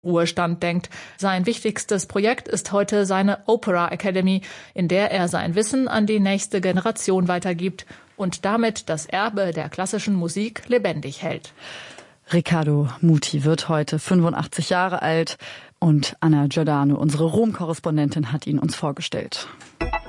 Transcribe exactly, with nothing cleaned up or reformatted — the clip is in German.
Ruhestand denkt. Sein wichtigstes Projekt ist heute seine Opera Academy, in der er sein Wissen an die nächste Generation weitergibt und damit das Erbe der klassischen Musik lebendig hält. Riccardo Muti wird heute fünfundachtzig Jahre alt und Anna Giordano, unsere Rom-Korrespondentin, hat ihn uns vorgestellt.